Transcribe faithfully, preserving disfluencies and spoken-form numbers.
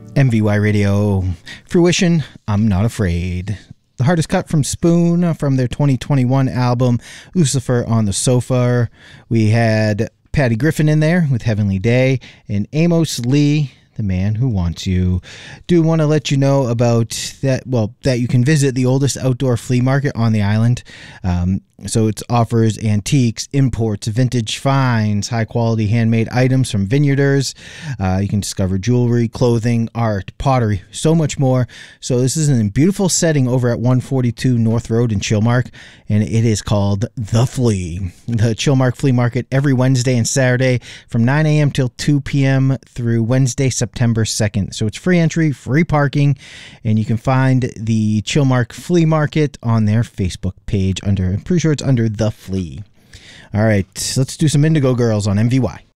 M V Y Radio. Fruition, I'm Not Afraid. The hardest cut from Spoon from their twenty twenty-one album, Lucifer on the Sofa. We had Patty Griffin in there with Heavenly Day, and Amos Lee, The Man Who Wants You. Do want to let you know about that, well, that you can visit the oldest outdoor flea market on the island. Um, so it offers antiques, imports, vintage finds, high-quality handmade items from vineyarders. Uh, you can discover jewelry, clothing, art, pottery, so much more. So this is in a beautiful setting over at one forty-two North Road in Chilmark, and it is called The Flea. The Chilmark Flea Market every Wednesday and Saturday from nine a.m. till two p.m. through Wednesday, September second. So it's free entry, free parking, and you can find the Chilmark Flea Market on their Facebook page under, I'm pretty sure it's under The Flea. All right, let's do some Indigo Girls on M V Y.